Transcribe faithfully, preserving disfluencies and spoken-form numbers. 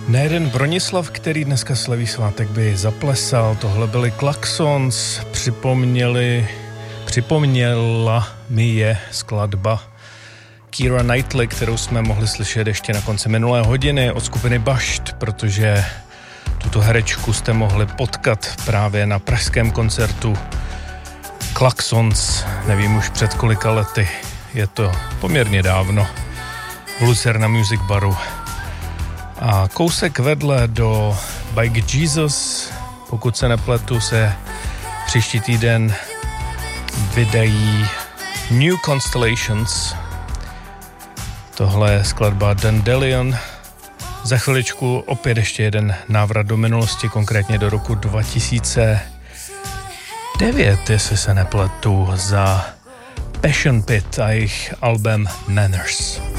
Nejeden Bronislav, který dneska slaví svátek, by zaplesal. Tohle byli Klaxons, připomněli, připomněla mi je skladba Keira Knightley, kterou jsme mohli slyšet ještě na konci minulé hodiny od skupiny Bašt, protože tuto herečku jste mohli potkat právě na pražském koncertu Klaxons, nevím už před kolika lety, je to poměrně dávno, v Lucerna Music Baru. A kousek vedle do Bike Jesus, pokud se nepletu, se příští týden vydají New Constellations. Tohle je skladba Dandelion. Za chviličku opět ještě jeden návrat do minulosti, konkrétně do roku dva tisíce devět, jestli se nepletu, za Passion Pit a jejich album Manners.